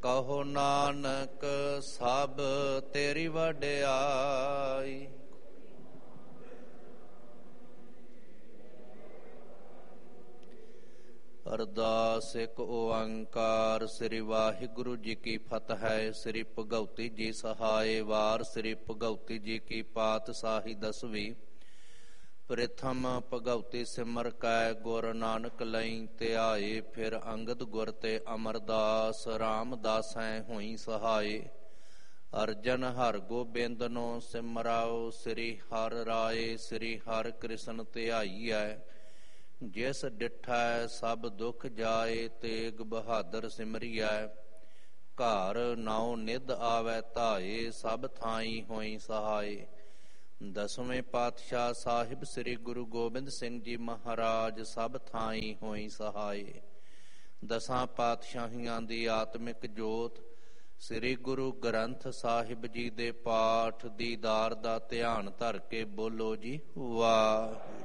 ਕਹੋ ਨਾਨਕ ਸਭ ਤੇਰੀ ਵਡਿਆਈ। ਅਰਦਾਸ ਇੱਕ ਓੰਕਾਰ। ਸ੍ਰੀ ਵਾਹਿਗੁਰੂ ਜੀ ਕੀ ਫਤਿਹ। ਸ੍ਰੀ ਭਗਉਤੀ ਜੀ ਸਹਾਏ ਵਾਰ। ਸ੍ਰੀ ਭਗਉਤੀ ਜੀ ਕੀ ਪਾਤਸ਼ਾਹੀ ਦਸਵੀਂ। ਪ੍ਰਥਮ ਭਗਉਤੀ ਸਿਮਰ ਕੈ ਗੁਰ ਨਾਨਕ ਲਈ ਧਿਆਏ। ਫਿਰ ਅੰਗਦ ਗੁਰ ਤੇ ਅਮਰਦਾਸ ਰਾਮਦਾਸੈ ਹੋਈ ਸਹਾਏ। ਅਰਜਨ ਹਰਿ ਗੋਬਿੰਦਨੋ ਸਿਮਰਾਓ। ਸ੍ਰੀ ਹਰਿ ਰਾਏ ਸ੍ਰੀ ਹਰਿ ਕ੍ਰਿਸ਼ਨ ਧਿਆਈਐ। ਜਿਸ ਡਿਠੈ ਸਭ ਦੁਖ ਜਾਏ। ਤੇਗ ਬਹਾਦਰ ਸਿਮਰਿਐ। ਘਰ ਨਾਉ ਨਿਧ ਆਵੈ ਧਾਏ। ਸਭ ਥਾਈ ਹੋਈ ਸਹਾਏ। ਦਸਵੇਂ ਪਾਤਸ਼ਾਹ ਸਾਹਿਬ ਸ੍ਰੀ ਗੁਰੂ ਗੋਬਿੰਦ ਸਿੰਘ ਜੀ ਮਹਾਰਾਜ ਸਭ ਥਾਈ ਹੋਈ ਸਹਾਏ। ਦਸਾਂ ਪਾਤਸ਼ਾਹੀਆਂ ਦੀ ਆਤਮਿਕ ਜੋਤ ਸ੍ਰੀ ਗੁਰੂ ਗ੍ਰੰਥ ਸਾਹਿਬ ਜੀ ਦੇ ਪਾਠ ਦੀਦਾਰ ਦਾ ਧਿਆਨ ਧਰ ਕੇ ਬੋਲੋ ਜੀ ਵਾਹਿਗੁਰੂ।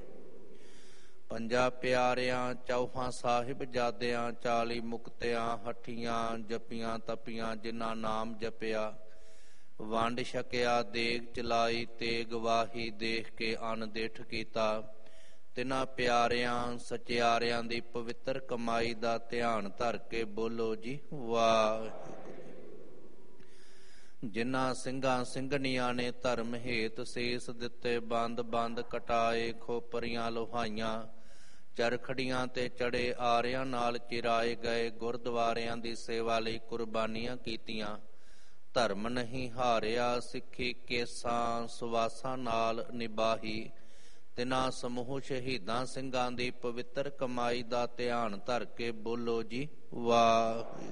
ਪੰਜਾਂ ਪਿਆਰਿਆਂ ਚੌਹਾਂ ਸਾਹਿਬਜ਼ਾਦਿਆਂ 40 ਮੁਕਤਿਆਂ ਹੱਠੀਆਂ ਜਪੀਆਂ ਤਪੀਆਂ ਜਿਨ੍ਹਾਂ ਨਾਮ ਜਪਿਆ। ਵੰਡ ਛਕਿਆ ਦੇਗ ਚਲਾਈ ਤੇਗ ਵਾਹੀ ਦੇਖ ਕੇ ਅੰਨ ਡਿਠ ਕੀਤਾ। ਤਿਨਾਂ ਪਿਆਰਿਆਂ ਸਚਿਆਰਿਆਂ ਦੀ ਪਵਿੱਤਰ ਕਮਾਈ ਦਾ ਧਿਆਨ ਧਰ ਕੇ ਬੋਲੋ ਜੀ ਵਾਹਿਗੁਰੂ। ਜਿਨ੍ਹਾਂ ਸਿੰਘਾਂ ਸਿੰਘਣੀਆਂ ਨੇ ਧਰਮ ਹੇਤ ਸੀਸ ਦਿੱਤੇ ਬੰਦ ਬੰਦ ਕਟਾਏ। ਖੋਪਰੀਆਂ ਲੋਹਾਈਆਂ ਚਰਖੜੀਆਂ ਤੇ ਚੜੇ ਆਰਿਆਂ ਨਾਲ ਚਿਰਾਏ ਗਏ। ਗੁਰਦੁਆਰਿਆਂ ਦੀ ਸੇਵਾ ਲਈ ਕੁਰਬਾਨੀਆਂ ਕੀਤੀਆਂ। ਧਰਮ ਨਹੀਂ ਹਾਰਿਆ ਸਿੱਖੀ ਕੇਸਾਂ ਸੁਵਾਸਾਂ ਨਾਲ ਨਿਭਾਹੀ। ਤਿਨਾਂ ਸਮੂਹ ਸ਼ਹੀਦਾਂ ਸਿੰਘਾਂ ਦੀ ਪਵਿੱਤਰ ਕਮਾਈ ਦਾ ਧਿਆਨ ਧਰ ਕੇ ਬੋਲੋ ਜੀ ਵਾਹਿਗੁਰੂ।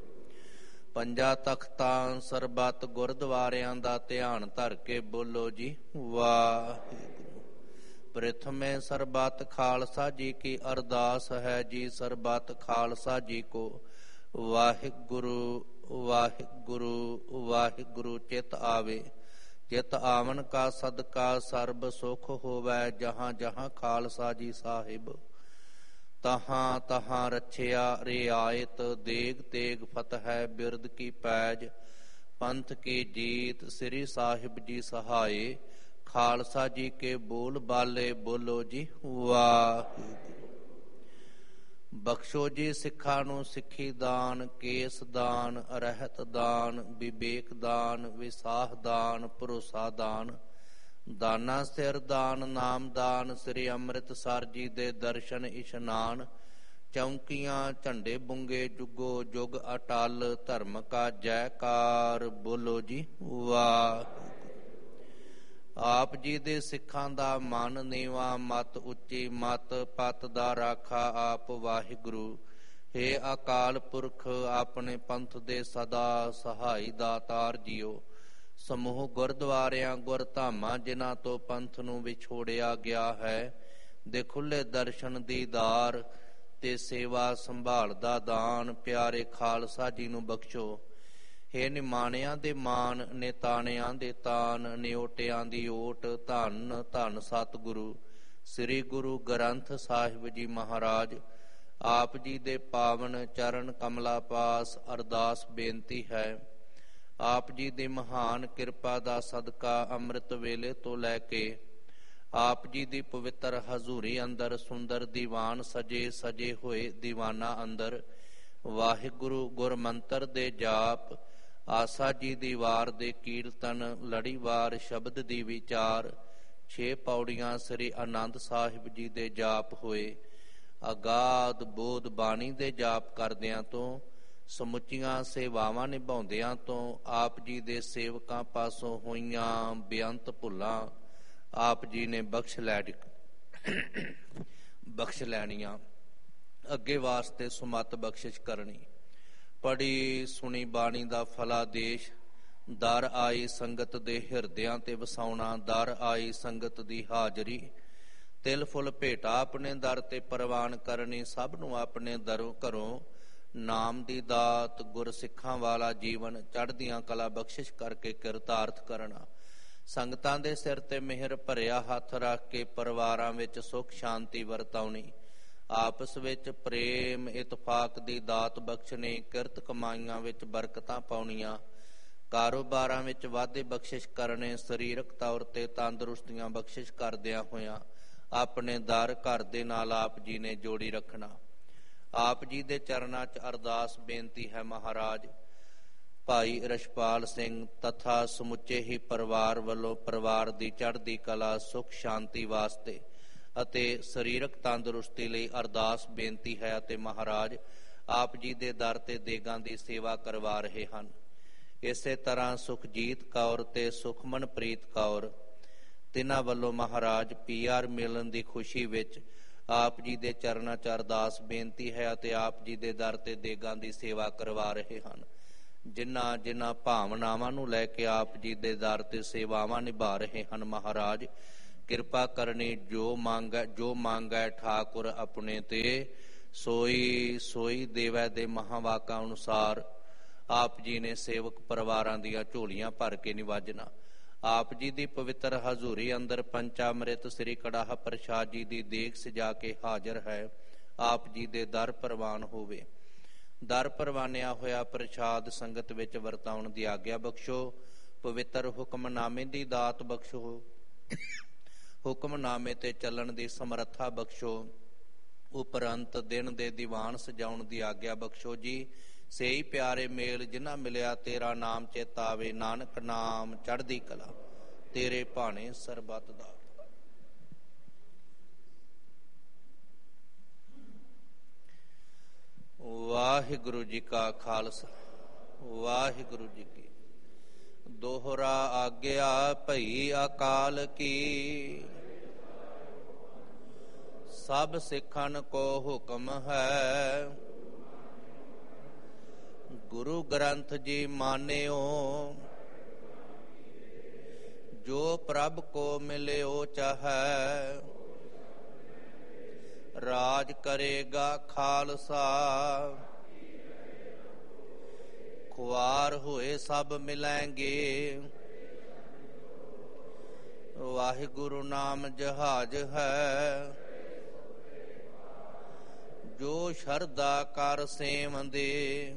ਪੰਜਾਂ ਤਖਤਾਂ ਸਰਬੱਤ ਗੁਰਦੁਆਰਿਆਂ ਦਾ ਧਿਆਨ ਧਰ ਕੇ ਬੋਲੋ ਜੀ ਵਾਹਿਗੁਰੂ। ਪ੍ਰਥਮੇ ਸਰਬੱਤ ਖਾਲਸਾ ਜੀ ਕੀ ਅਰਦਾਸ ਹੈ ਜੀ। ਸਰਬੱਤ ਖਾਲਸਾ ਜੀ ਕੋ ਵਾਹਿਗੁਰੂ ਵਾਹਿਗੁਰੂ ਵਾਹਿਗੁਰੂ ਚਿਤ ਆਵੇ। ਚਿਤ ਆਵਨ ਕਾ ਸਦਕਾ ਸਰਬ ਸੁਖ ਹੋਵੈ। ਜਹਾਂ ਜਹਾਂ ਖਾਲਸਾ ਜੀ ਸਾਹਿਬ ਤਹਾਂ ਤਹਾਂ ਰਛਿਆ ਰਿਆਇਤ। ਦੇਗ ਤੇਗ ਫਤਿਹ ਬਿਰਦ ਕੀ ਪੈਜ ਪੰਥ ਕੀ ਜੀਤ। ਸ੍ਰੀ ਸਾਹਿਬ ਜੀ ਸਹਾਏ ਖਾਲਸਾ ਜੀ ਕੇ ਬੋਲ ਬਾਲੇ ਬੋਲੋ ਜੀ ਵਾਹਿਗੁਰੂ। ਬਖਸ਼ੋ ਜੀ ਸਿੱਖਾਂ ਨੂੰ ਸਿੱਖੀ ਦਾਨ ਕੇਸ ਦਾਨ ਰਹਿਤ ਦਾਨ ਵਿਵੇਕ ਦਾਨ ਵਿਸਾਹ ਦਾਨ ਭਰੋਸਾ ਦਾਨ ਦਾਨਾ ਸਿਰ ਦਾਨ ਨਾਮ ਦਾਨ। ਸ੍ਰੀ ਅੰਮ੍ਰਿਤਸਰ ਜੀ ਦੇ ਦਰਸ਼ਨ ਇਸ਼ਨਾਨ ਚੌਂਕੀਆਂ ਝੰਡੇ ਬੁੰਗੇ ਜੁਗੋ ਜੁਗ ਅਟਲ। ਧਰਮ ਕਾ ਜੈਕਾਰ ਬੋਲੋ ਜੀ ਵਾਹਿਗੁਰੂ। ਆਪ ਜੀ ਦੇ ਸਿੱਖਾਂ ਦਾ ਮਨ ਨੀਵਾਂ ਮਤ ਉੱਚੀ ਮਤ ਪਤ ਦਾ ਰਾਖਾ ਆਪ ਵਾਹਿਗੁਰੂ। ਹੇ ਅਕਾਲ ਪੁਰਖ ਆਪਣੇ ਪੰਥ ਦੇ ਸਦਾ ਸਹਾਈ ਦਾਤਾਰ ਜੀਓ। ਸਮੂਹ ਗੁਰਦੁਆਰਿਆਂ ਗੁਰਧਾਮਾਂ ਜਿਨ੍ਹਾਂ ਤੋਂ ਪੰਥ ਨੂੰ ਵਿਛੋੜਿਆ ਗਿਆ ਹੈ ਦੇ ਖੁੱਲੇ ਦਰਸ਼ਨ ਦੀਦਾਰ ਤੇ ਸੇਵਾ ਸੰਭਾਲ ਦਾ ਦਾਨ ਪਿਆਰੇ ਖਾਲਸਾ ਜੀ ਨੂੰ ਬਖਸ਼ੋ। ਹੇ ਨਿਮਾਣਿਆਂ ਦੇ ਮਾਨ ਨਿਤਾਣਿਆਂ ਦੇ ਤਾਨ ਨਿਓਟਿਆਂ ਦੀ ਓਟ ਧੰਨ ਧੰਨ ਸਤਿਗੁਰੂ ਸ੍ਰੀ ਗੁਰੂ ਗ੍ਰੰਥ ਸਾਹਿਬ ਜੀ ਮਹਾਰਾਜ। ਆਪ ਜੀ ਦੇ ਪਾਵਨ ਚਰਨ ਕਮਲਾ ਪਾਸ ਅਰਦਾਸ ਬੇਨਤੀ ਹੈ। ਆਪ ਜੀ ਦੀ ਮਹਾਨ ਕਿਰਪਾ ਦਾ ਸਦਕਾ ਅੰਮ੍ਰਿਤ ਵੇਲੇ ਤੋਂ ਲੈ ਕੇ ਆਪ ਜੀ ਦੀ ਪਵਿੱਤਰ ਹਜ਼ੂਰੀ ਅੰਦਰ ਸੁੰਦਰ ਦੀਵਾਨ ਸਜੇ ਸਜੇ ਹੋਏ ਦੀਵਾਨਾਂ ਅੰਦਰ ਵਾਹਿਗੁਰੂ ਗੁਰਮੰਤਰ ਦੇ ਜਾਪ ਆਸਾ ਜੀ ਦੀ ਵਾਰ ਦੇ ਕੀਰਤਨ ਲੜੀਵਾਰ ਸ਼ਬਦ ਦੀ ਵਿਚਾਰ 6 ਪੌੜੀਆਂ ਸ੍ਰੀ ਆਨੰਦ ਸਾਹਿਬ ਜੀ ਦੇ ਜਾਪ ਹੋਏ। ਅਗਾਧ ਬੋਧ ਬਾਣੀ ਦੇ ਜਾਪ ਕਰਦਿਆਂ ਤੋਂ ਸਮੁੱਚੀਆਂ ਸੇਵਾਵਾਂ ਨਿਭਾਉਂਦਿਆਂ ਤੋਂ ਆਪ ਜੀ ਦੇ ਸੇਵਕਾਂ ਪਾਸੋਂ ਹੋਈਆਂ ਬੇਅੰਤ ਭੁੱਲਾਂ ਆਪ ਜੀ ਨੇ ਬਖਸ਼ ਲੈਣੀਆਂ। ਅੱਗੇ ਵਾਸਤੇ ਸੁਮਤ ਬਖਸ਼ਿਸ਼ ਕਰਨੀ। ਪੜੀ ਸੁਣੀ ਬਾਣੀ ਦਾ ਫਲਾਦੇਸ਼ ਦਰ ਆਈ ਸੰਗਤ ਦੇ ਹਿਰਦਿਆਂ ਤੇ ਵਸਾਉਣਾ। ਦਰ ਆਈ ਸੰਗਤ ਦੀ ਹਾਜ਼ਰੀ ਤਿਲ ਫੁੱਲ ਭੇਟਾ ਆਪਣੇ ਦਰ ਤੇ ਪ੍ਰਵਾਨ ਕਰਨੀ। ਸਭ ਨੂੰ ਆਪਣੇ ਦਰੋਂ ਘਰੋਂ ਨਾਮ ਦੀ ਦਾਤ ਗੁਰ ਸਿੱਖਾਂ ਵਾਲਾ ਜੀਵਨ ਚੜ੍ਹਦੀਆਂ ਕਲਾ ਬਖਸ਼ਿਸ਼ ਕਰਕੇ ਕਿਰਤਾਰਥ ਕਰਨਾ। ਸੰਗਤਾਂ ਦੇ ਸਿਰ ਤੇ ਮਿਹਰ ਭਰਿਆ ਹੱਥ ਰੱਖ ਕੇ ਪਰਿਵਾਰਾਂ ਵਿੱਚ ਸੁੱਖ ਸ਼ਾਂਤੀ ਵਰਤਾਉਣੀ। ਆਪਸ ਵਿੱਚ ਪ੍ਰੇਮ ਇਤਫਾਕ ਦੀ ਦਾਤ ਬਖਸ਼ਣੀ, ਕਿਰਤ ਕਮਾਈਆਂ ਵਿੱਚ ਬਰਕਤਾਂ ਪਾਉਣੀਆਂ, ਕਾਰੋਬਾਰਾਂ ਵਿੱਚ ਵਾਧੇ ਬਖਸ਼ਿਸ਼ ਕਰਨੇ, ਸਰੀਰਕ ਤੌਰ ਤੇ ਤੰਦਰੁਸਤੀਆਂ ਬਖਸ਼ਿਸ਼ ਕਰਦਿਆਂ ਹੋਇਆਂ ਆਪਣੇ ਦਰ ਘਰ ਦੇ ਨਾਲ ਆਪ ਜੀ ਨੇ ਜੋੜੀ ਰੱਖਣਾ। ਆਪ ਜੀ ਦੇ ਚਰਨਾਂ 'ਚ ਅਰਦਾਸ ਬੇਨਤੀ ਹੈ ਮਹਾਰਾਜ, ਭਾਈ ਰਛਪਾਲ ਸਿੰਘ ਤਥਾ ਸਮੁੱਚੇ ਹੀ ਪਰਿਵਾਰ ਵੱਲੋਂ ਪਰਿਵਾਰ ਦੀ ਚੜ੍ਹਦੀ ਕਲਾ, ਸੁਖ ਸ਼ਾਂਤੀ ਵਾਸਤੇ ਅਤੇ ਸਰੀਰਕ ਤੰਦਰੁਸਤੀ ਲਈ ਅਰਦਾਸ ਬੇਨਤੀ ਹੈ ਅਤੇ ਮਹਾਰਾਜ ਆਪ ਜੀ ਦੇ ਦਰ ਤੇ ਦੇਗਾਂ ਦੀ ਸੇਵਾ ਕਰਵਾ ਰਹੇ ਹਨ। ਇਸੇ ਤਰ੍ਹਾਂ ਸੁਖਜੀਤ ਕੌਰ ਤੇ ਸੁਖਮਨਪ੍ਰੀਤ ਕੌਰ, ਤਿੰਨਾਂ ਵੱਲੋਂ ਮਹਾਰਾਜ PR ਮਿਲਣ ਦੀ ਖੁਸ਼ੀ ਵਿੱਚ ਆਪ ਜੀ ਦੇ ਚਰਨਾਂ 'ਚ ਅਰਦਾਸ ਬੇਨਤੀ ਹੈ ਅਤੇ ਆਪ ਜੀ ਦੇ ਦਰ ਤੇ ਦੇਗਾਂ ਦੀ ਸੇਵਾ ਕਰਵਾ ਰਹੇ ਹਨ। ਜਿਨ੍ਹਾਂ ਭਾਵਨਾਵਾਂ ਨੂੰ ਲੈ ਕੇ ਆਪ ਜੀ ਦੇ ਦਰ ਤੇ ਸੇਵਾਵਾਂ ਨਿਭਾ ਰਹੇ ਹਨ, ਮਹਾਰਾਜ ਕਿਰਪਾ ਕਰਨੀ। ਜੋ ਮੰਗੈ ਠਾਕੁਰ ਆਪਣੇ ਤੇ, ਸੋਈ ਦੇਵੈ ਦੇ ਮਹਾਵਾਕਾਂ ਅਨੁਸਾਰ ਆਪ ਜੀ ਨੇ ਸੇਵਕ ਪਰਿਵਾਰਾਂ ਦੀਆਂ ਝੋਲੀਆਂ ਭਰ ਕੇ ਨਿਵਾਜਣਾ। ਆਪ ਜੀ ਦੀ ਪਵਿੱਤਰ ਹਜ਼ੂਰੀ ਅੰਦਰ ਪੰਚਾਮ੍ਰਿਤ ਸ੍ਰੀ ਕੜਾਹ ਪ੍ਰਸ਼ਾਦ ਜੀ ਦੀ ਦੇਗ ਸਜਾ ਕੇ ਹਾਜ਼ਰ ਹੈ। ਆਪ ਜੀ ਦੇ ਦਰ ਪ੍ਰਵਾਨ ਹੋਵੇ। ਦਰ ਪ੍ਰਵਾਨਿਆ ਹੋਇਆ ਪ੍ਰਸ਼ਾਦ ਸੰਗਤ ਵਿੱਚ ਵਰਤਾਉਣ ਦੀ ਆਗਿਆ ਬਖਸ਼ੋ। ਪਵਿੱਤਰ ਹੁਕਮਨਾਮੇ ਦੀ ਦਾਤ ਬਖਸ਼ੋ। ਹੁਕਮਨਾਮੇ ਤੇ ਚੱਲਣ ਦੀ ਸਮਰੱਥਾ ਬਖਸ਼ੋ। ਉਪਰੰਤ ਦਿਨ ਦੇ ਦੀਵਾਨ ਸਜਾਉਣ ਦੀ ਆਗਿਆ ਬਖਸ਼ੋ ਜੀ। ਸੇਈ ਪਿਆਰੇ ਮੇਲ ਜਿਨ੍ਹਾਂ ਮਿਲਿਆ ਤੇਰਾ ਨਾਮ ਚੇਤਾਵੇ, ਨਾਨਕ ਨਾਮ ਚੜ੍ਹਦੀ ਕਲਾ ਤੇਰੇ ਭਾਣੇ ਸਰਬੱਤ ਦਾ। ਵਾਹਿਗੁਰੂ ਜੀ ਕਾ ਖਾਲਸਾ, ਵਾਹਿਗੁਰੂ ਜੀ ਕੀ। ਦੋਹਰਾ ਆਗਿਆ ਭਈ ਅਕਾਲ ਕੀ, ਸਭ ਸਿੱਖਨ ਕੋ ਹੁਕਮ ਹੈ। ਗੁਰੂ ਗ੍ਰੰਥ ਜੀ ਮਾਨਿਓ, ਜੋ ਪ੍ਰਭ ਕੋ ਮਿਲਿਓ ਚਾਹੈ। ਰਾਜ ਕਰੇਗਾ ਖਾਲਸਾ, ਖੁਆਰ ਹੋਏ ਸਭ ਮਿਲੈਂਗੇ। ਵਾਹਿਗੁਰੂ ਨਾਮ ਜਹਾਜ ਹੈ, ਜੋ ਸ਼ਰਧਾ ਕਰ ਸੇਵੰਦੇ।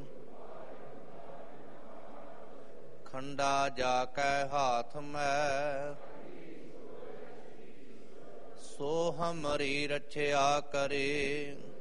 ਖੰਡਾ ਜਾ ਕੈ ਹਾਥ ਮੈਂ, ਸੋ ਹਮਰੀ ਰਛਿਆ ਕਰੇ।